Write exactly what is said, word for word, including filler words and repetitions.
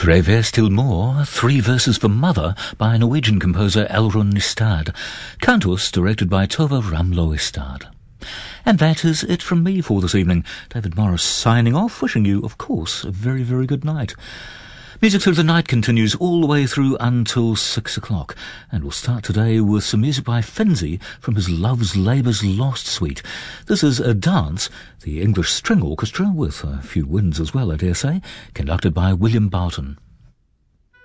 Tre vers til mor, Three Verses for Mother by Norwegian composer Elrond Istad. Cantus directed by Tove Ramlo Istad. And that is it from me for this evening. David Morris signing off, wishing you, of course, a very, very good night. Music Through the Night continues all the way through until six o'clock, and we'll start today with some music by Finzi from his Love's Labour's Lost suite. This is A Dance, the English String Orchestra, with a few winds as well, I dare say, conducted by William Barton.